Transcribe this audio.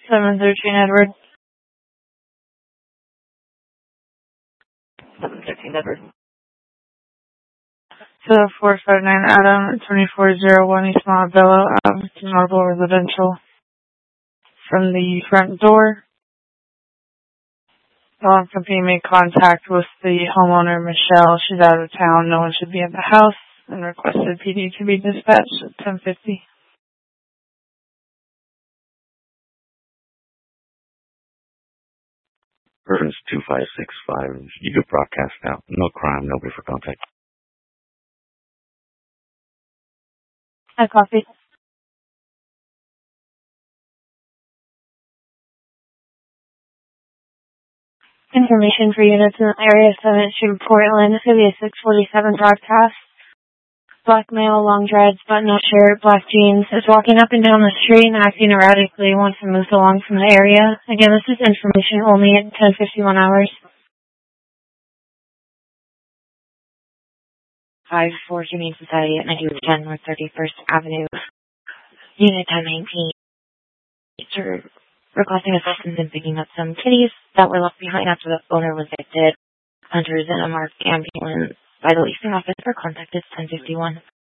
713 Edward. 713 Edward. So 459 Adam, 2401 East Montebello Ave, Marble Residential. From the front door, the alarm company made contact with the homeowner, Michelle. She's out of town. No one should be in the house, and requested PD to be dispatched at 10:50. Reference 2565. You can broadcast now. No crime, nobody for contact. I copy. Information for units in the area 7th Street, Portland. This will be a 647 broadcast. Black male, long dreads, button-up shirt, black jeans, is walking up and down the street and acting erratically once it moves along from the area. Again, this is information only at 10:51 hours. 5-4 Humane Society at 9110 North 31st Avenue. Unit 1019. Sir, requesting assistance in picking up some kitties that were left behind after the owner was evicted. Hunters in a marked ambulance by the leasing office were contacted 10:51.